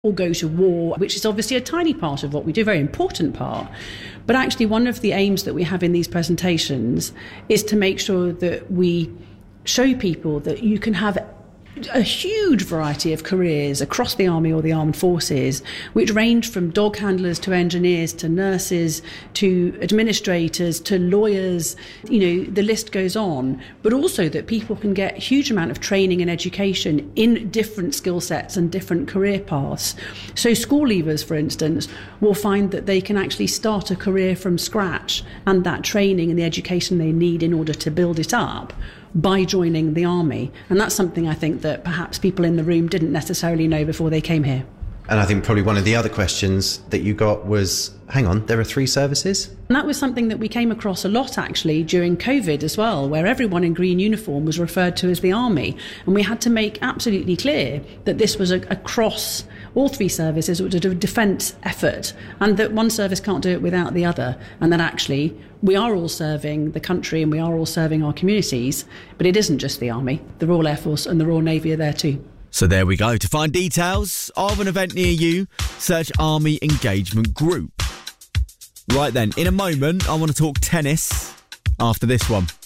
or go to war, which is obviously a tiny part of what we do, a very important part. But actually, one of the aims that we have in these presentations is to make sure that we show people that you can have a huge variety of careers across the army or the armed forces, which range from dog handlers to engineers to nurses to administrators to lawyers. The list goes on, but also that people can get a huge amount of training and education in different skill sets and different career paths. So school leavers, for instance, will find that they can actually start a career from scratch, and that training and the education they need in order to build it up by joining the army. And that's something I think that perhaps people in the room didn't necessarily know before they came here. And I think probably one of the other questions that you got was, hang on, there are 3 services? And that was something that we came across a lot actually during COVID as well, where everyone in green uniform was referred to as the army. And we had to make absolutely clear that this was across all 3 services. It was a defence effort, and that one service can't do it without the other, and that actually we are all serving the country and we are all serving our communities, but it isn't just the army. The Royal Air Force and the Royal Navy are there too. So there we go. To find details of an event near you, search Army Engagement Group. Right then, in a moment, I want to talk tennis after this one.